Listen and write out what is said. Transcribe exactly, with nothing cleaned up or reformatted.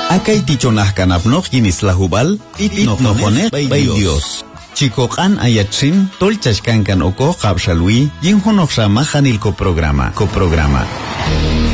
Akay tichonah kanapnoh yinis lahubal, itnohonek bay Dios. Chikokan ayatsin, tolchashkankan oko kapshalwi, yinhonok shamahanil ko programa, ko programa.